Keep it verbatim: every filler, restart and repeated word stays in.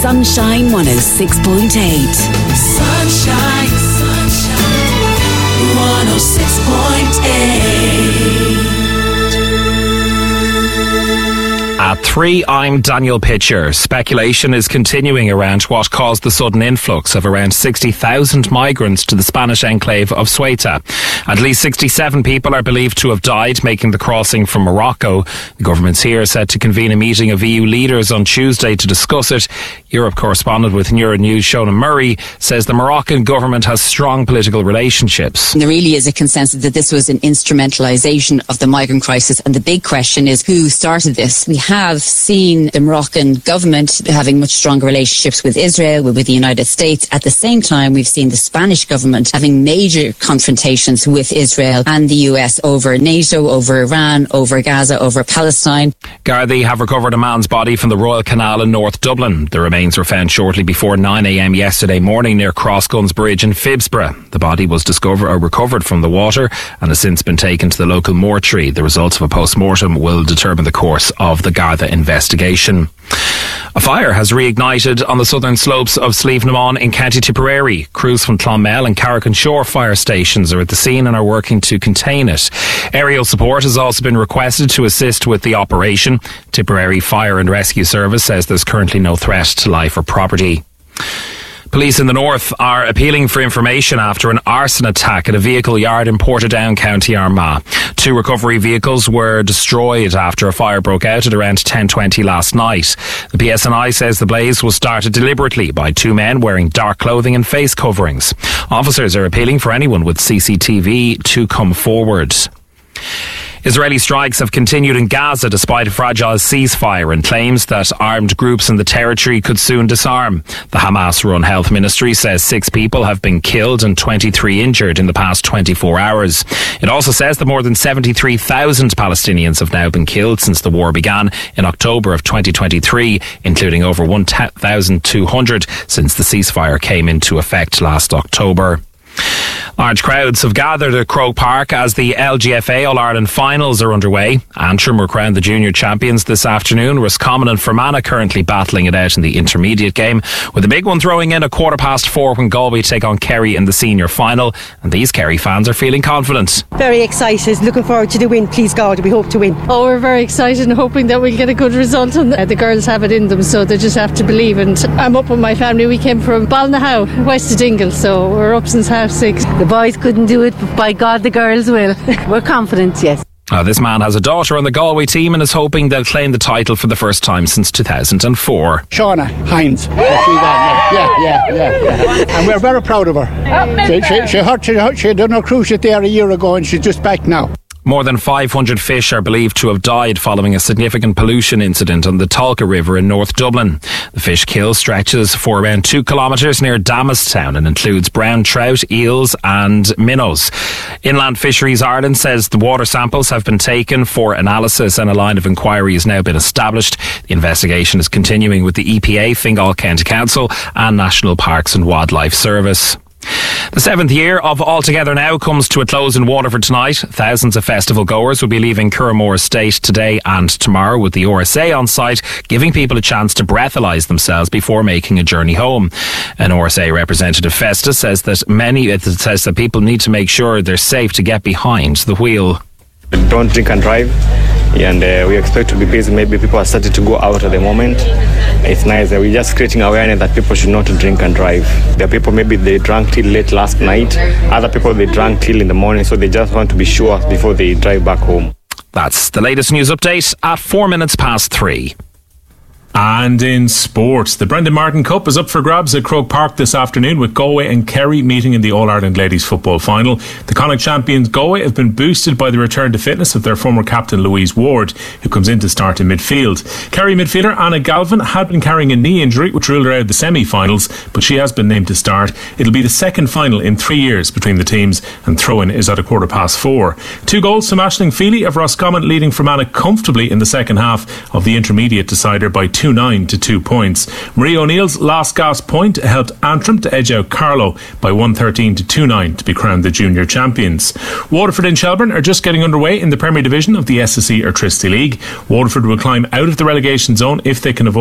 Sunshine one oh six point eight. Sunshine, sunshine, one oh six point eight. At three, I'm Daniel Pitcher. Speculation is continuing around what caused the sudden influx of around sixty thousand migrants to the Spanish enclave of Ceuta. At least sixty-seven people are believed to have died making the crossing from Morocco. The government's here set to convene a meeting of E U leaders on Tuesday to discuss it. Europe correspondent with Euronews, Shona Murray, says the Moroccan government has strong political relationships. There really is a consensus that this was an instrumentalisation of the migrant crisis, and the big question is who started this. We have seen the Moroccan government having much stronger relationships with Israel, with the United States. At the same time, we've seen the Spanish government having major confrontations with Israel and the U S over NATO, over Iran, over Gaza, over Palestine. Gardaí have recovered a man's body from the Royal Canal in North Dublin. The remains were found shortly before nine a.m. yesterday morning near Crossguns Bridge in Phibsborough. The body was discovered or recovered from the water and has since been taken to the local mortuary. The results of a post-mortem will determine the course of the Garda investigation. A fire has reignited on the southern slopes of Slieve na Mon in County Tipperary. Crews from Clonmel and Carrick-on-Shore fire stations are at the scene and are working to contain it. Aerial support has also been requested to assist with the operation. Tipperary Fire and Rescue Service says there's currently no threat to life or property. Police in the north are appealing for information after an arson attack at a vehicle yard in Portadown, County Armagh. Two recovery vehicles were destroyed after a fire broke out at around ten twenty last night. The P S N I says the blaze was started deliberately by two men wearing dark clothing and face coverings. Officers are appealing for anyone with C C T V to come forward. Israeli strikes have continued in Gaza despite a fragile ceasefire and claims that armed groups in the territory could soon disarm. The Hamas-run health ministry says six people have been killed and twenty-three injured in the past twenty-four hours. It also says that more than seventy-three thousand Palestinians have now been killed since the war began in October of twenty twenty-three, including over one thousand two hundred since the ceasefire came into effect last October. Large crowds have gathered at Croke Park as the L G F A All-Ireland finals are underway. Antrim were crowned the junior champions this afternoon. Roscommon and Fermanagh currently battling it out in the intermediate game, with the big one throwing in a quarter past four when Galway take on Kerry in the senior final. And these Kerry fans are feeling confident. Very excited, looking forward to the win. Please God, we hope to win. Oh, we're very excited and hoping that we'll get a good result. And the girls have it in them, so they just have to believe. And I'm up with my family. We came from Balnahow, west of Dingle, so we're up since half six. The boys couldn't do it, but by God the girls will. We're confident, yes. Uh, this man has a daughter on the Galway team and is hoping they'll claim the title for the first time since two thousand four. Shauna Hines. Yeah, yeah, yeah, yeah. And we're very proud of her. She, she, she, heard, she, she done her cruise ship there a year ago and she's just back now. More than five hundred fish are believed to have died following a significant pollution incident on the Tolka River in North Dublin. The fish kill stretches for around two kilometres near Damastown and includes brown trout, eels and minnows. Inland Fisheries Ireland says the water samples have been taken for analysis and a line of inquiry has now been established. The investigation is continuing with the E P A, Fingal County Council and National Parks and Wildlife Service. The seventh year of All Together Now comes to a close in Waterford tonight. Thousands of festival goers will be leaving Curramore Estate today and tomorrow with the R S A on site, giving people a chance to breathalyse themselves before making a journey home. An R S A representative, Festa, says that many it says that people need to make sure they're safe to get behind the wheel. Don't drink and drive, and uh, we expect to be busy. Maybe people are starting to go out at the moment. It's nice that we're just creating awareness that people should not drink and drive. There are people, maybe they drank till late last night. Other people, they drank till in the morning, so they just want to be sure before they drive back home. That's the latest news update at four minutes past three. And in sports, the Brendan Martin Cup is up for grabs at Croke Park this afternoon with Galway and Kerry meeting in the All-Ireland Ladies Football Final. The Connacht champions Galway have been boosted by the return to fitness of their former captain Louise Ward, who comes in to start in midfield. Kerry midfielder Anna Galvin had been carrying a knee injury which ruled her out of the semi-finals, but she has been named to start. It'll be the second final in three years between the teams, and throw-in is at a quarter past four. Two goals from Aisling Feely of Roscommon, leading Fermanagh comfortably in the second half of the intermediate decider by two nine to two points. Marie O'Neill's last gasp point helped Antrim to edge out Carlow by one thirteen to two nine to be crowned the junior champions. Waterford and Shelburne are just getting underway in the Premier Division of the S S E Airtricity League. Waterford will climb out of the relegation zone if they can avoid